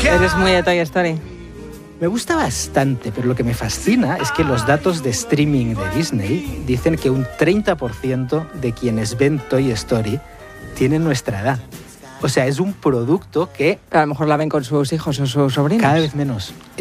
Eres muy de Toy Story. Me gusta bastante, pero lo que me fascina es que los datos de streaming de Disney dicen que un 30% de quienes ven Toy Story tienen nuestra edad. O sea, es un producto que A lo mejor la ven con sus hijos o sus sobrinos. cada vez menos.